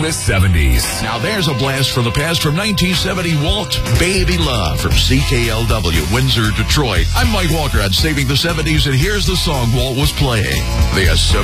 the 70s. Now there's a blast from the past from 1970, Walt, Baby Love from CKLW, Windsor, Detroit. I'm Mike Walker on Saving the 70s, and here's the song Walt was playing. The